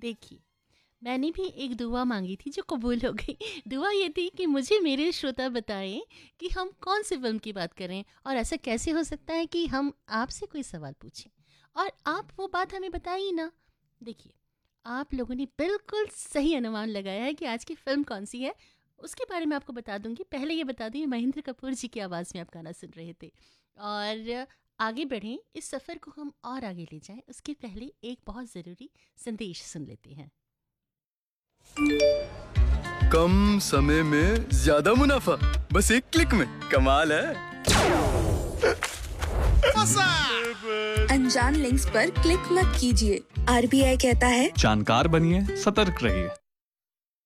देखिए, मैंने भी एक दुआ मांगी थी जो कबूल हो गई। दुआ ये थी कि मुझे मेरे श्रोता बताएं कि हम कौन सी फिल्म की बात करें और ऐसा कैसे हो सकता है कि हम आपसे कोई सवाल पूछें और आप वो बात हमें बताइए ना। देखिए, आप लोगों ने बिल्कुल सही अनुमान लगाया है कि आज की फिल्म कौन सी है। उसके बारे में आपको बता दूंगी। पहले ये बता दूँ, महेंद्र कपूर जी की आवाज़ में आप गाना सुन रहे थे। और आगे बढ़ें, इस सफ़र को हम और आगे ले जाएं उसके पहले एक बहुत ज़रूरी संदेश सुन लेते हैं। कम समय में ज्यादा मुनाफा, बस एक क्लिक में। कमाल है। अनजान लिंक्स पर क्लिक मत कीजिए। RBI कहता है, जानकार बनिए, सतर्क रहिए।